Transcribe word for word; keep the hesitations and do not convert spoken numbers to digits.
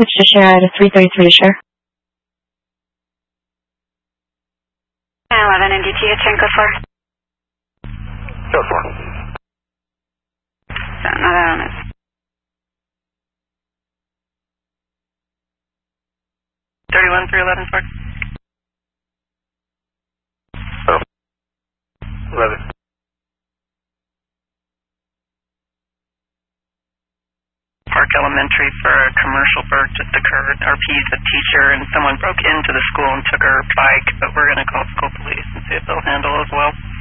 Switch to share at a three thirty-three to share. eleven N D T, ten code four. Code four. Nada on it. thirty-one three eleven, Park. Oh. eleven. Park Elementary for a commercial burg just occurred. R P's a teacher and someone broke into the school and took her bike, but we're going to call school police and see if they'll handle as well.